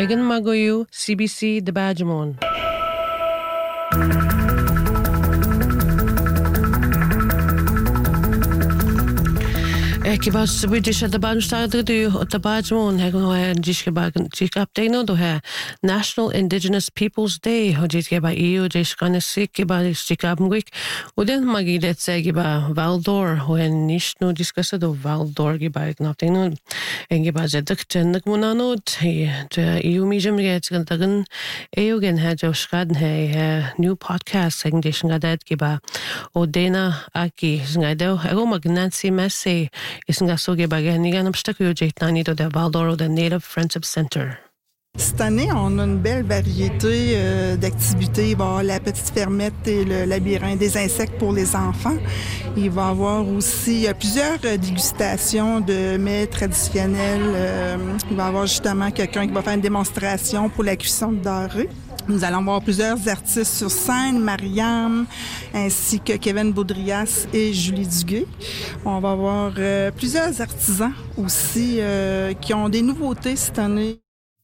Egan Magoyu, CBC de Badgemon. Kibas British at the Banstad do the Badgemon Hago and Jishkabagan Jikapdeno do ha National Indigenous Peoples Day ho Jikaba EU Jishkana Sikiba Jikabwik Uden Magi that Sagiba Valdor when Nishno discussado Valdor Giba Notino and Giba Zedukchen Munano to EU Museum gets Gantagan Eugen had Joshkaden hay new podcast saying Jishgadet Giba Odena Aki Ngado Agomag Nancy Messi Isn't Gasogi Baganigan obstacle Jaitani to the Valdor the Native Friendship Center. Cette année, on a une belle variété d'activités. Il va y avoir la petite fermette et le labyrinthe des insectes pour les enfants. Il va y avoir aussi plusieurs dégustations de mets traditionnels. Il va y avoir justement quelqu'un qui va faire une démonstration pour la cuisson de doré. Nous allons voir plusieurs artistes sur scène, Mariam, ainsi que Kevin Baudrias et Julie Duguay. On va voir plusieurs artisans aussi qui ont des nouveautés cette année.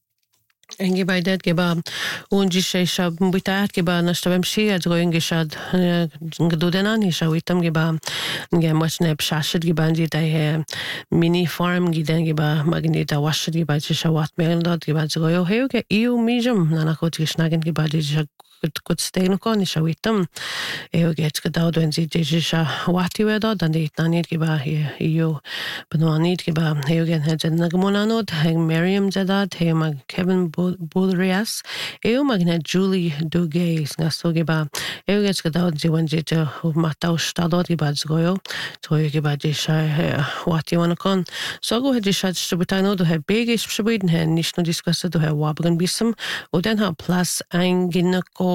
Engi by that giba unji shab bitat giba nashtabem shi at going gishad gdudenan isha witam giba ngemachne pshashid giba ndi dai mini farm giden giba magneta washid giba chisha wat meldot giba zgoyo heuke EU museum nanakot gishnagen giba di good stay no con isha witam gets gadao and zi jisha wati wedo dan di nanit giba EU banwanit giba heugen hedgen nagmonanot hang Miriam zadat mag Kevin Baudrias magna Julie Duguay ngaso giba gets gadao zi wenji to matao stadot giba zgoyo zgoyo giba jisha wati wanakon so go hedisha shubutano do have bigish shubiden hen nishno discussed do have wabgan bisum oden ha plus anginako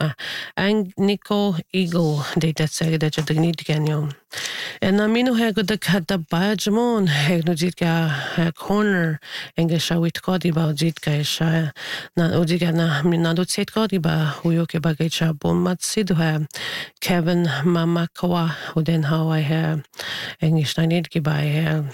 Nico Eagle data säger det jag dignit genyo. En amino här går det hade Badgemon här nu jitka corner engelska wit kodiba jitka isha na odiga na minado set kodiba huyo ke bagacha bommat sidu här Kevin Mamakawa och den how I have engelska ned giba här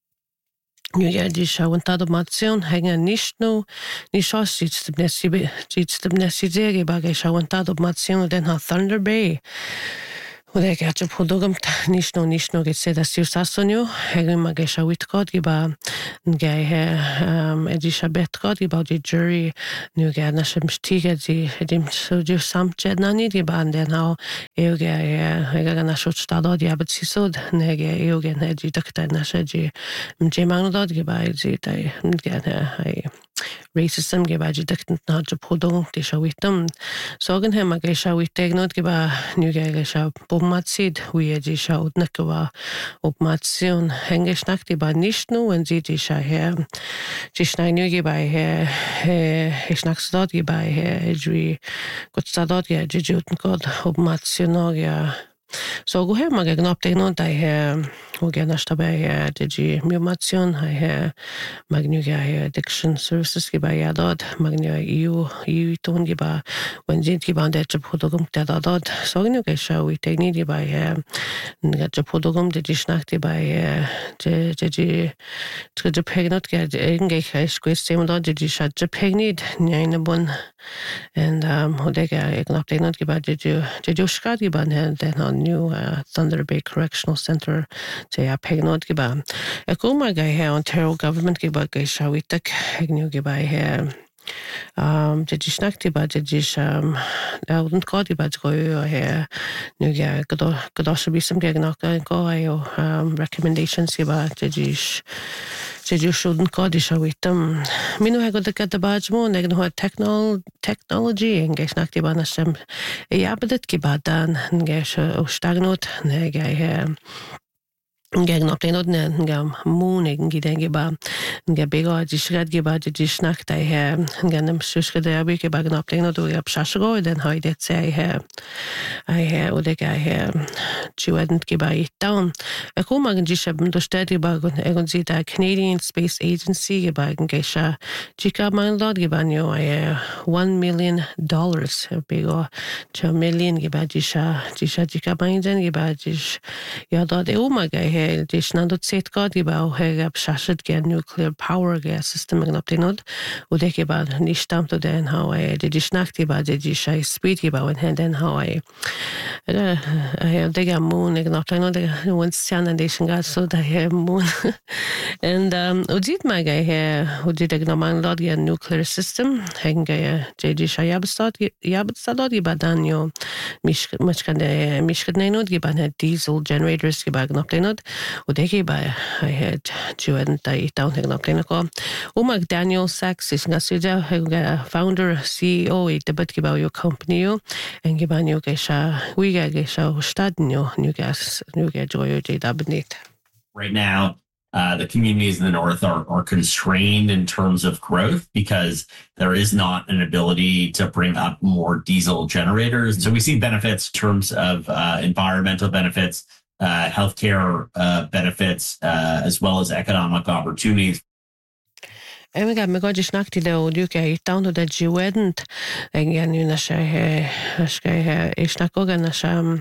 Nu är det så att automation hänger ni så sitter näsibege bagage så att automation den har Thunder Bay och det är ju produkt nishno get se da siusasonio hänger magasha witkod giba ngai edisha betkod giba di jury nu gärna som stiga di dem så ju samched nani giba den how jag na shot stadod ja bet sisod nege eugen hedi dokta na shedi mjemangdod giba di dai gärna racism giba di dokta na ju produkt di shawitam sogen hem magasha witegnod giba nu gärna Matsid, wie die schaut, Nakwa, ob Matsion, Hengeschnack, die bei nicht nur, wenn sie die Schei die Schneinüge bei ich schnack's dort, die bei wie Gott sei dort, ja, die Juten Gott, ob Matsion, ja. So go her mag gnap te no dai og gerne dabei die Mumation magnuga addiction services giba ja dort magnuga EU ton giba wenn sind giba der Produkt der dort so gnuga schau ich technik giba der Produkt die schnachte bei die dritte Pegnot get irgendwie squeeze dem dort die schat Pegnit eine bon and hodega gnap te no giba die schkat giba den new Thunder Bay Correctional Center to Pegnod giba. Ekuma guy here Ontario government giba guy shawitak new giba here. Jadi snakti ba jadi und kodi ba goyo here nu ga godosh bi some gegen go ayo recommendations giba jadi shouldn't kodi shawitam minu ha goda kata bajmo negen ho technology engesh nakti ba nasem yabadet giba dan engesh stagnot nega here Gegen op den odne ngam moonigen gidengiba nga bego dishrad giba disnak dai he nganem shushke der bi giba gnap den odu ab shashgo den haydet sei he odega he chuedent giba down a komagen dishab do stad giba egon sie der Canadian Space Agency giba gesha chika man dot giba nyo $1 million bego 2 million giba disha chika man den giba dish ya dot umaga he dis na dot set god giba he shashid ge nuclear power ge system ag naptinod u de giba nistam to den how I de disnakti ba de disha speed giba when hand den how I de moon ag naptinod de one scan and god so da he moon and u dit ma ge he u dit ag naman lod ge nuclear system hang ge de disha yabstad giba danyo mishkande mishkadnenod giba diesel generators giba ag naptinod u de giba I had juan da down ag naptinako u mag Daniel Sachs is ngasuja founder CEO i debat giba your company yo and giba new gesha we ga gesha stadnyo new gas new ge joyo de dabnit. Right now, the communities in the north are constrained in terms of growth because there is not an ability to bring up more diesel generators. So we see benefits in terms of environmental benefits, healthcare benefits, as well as economic opportunities. Emiga me god snakti de o duke I down to the juedent again you na she is nakoga na sham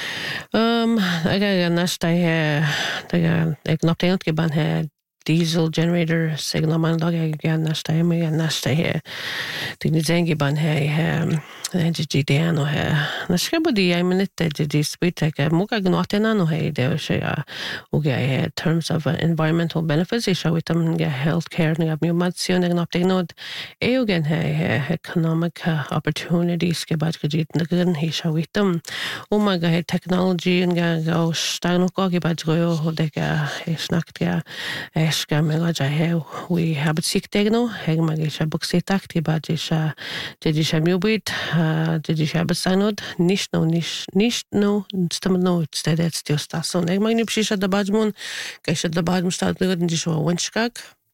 aga na sta ag naptenot ke ban he diesel generator signal man log again na sta me na sta he the zengi ban he GDN no he na skabodi I minute de spit like muka gnotena no he de she uge terms of environmental benefits is with them healthcare ni abmation ag naptenot eugen he economic opportunities ke bad gejit nagan he with them umaga he technology and go stano ko ke bad go de ka snakt ga eska me ga he we have sick techno he magi she book se takti bad isha de she mubit did you have a sanod nicht no stammer no stedet still stason eg magni pshisha da badmon kesha da badm stad gudn di sho wenchkak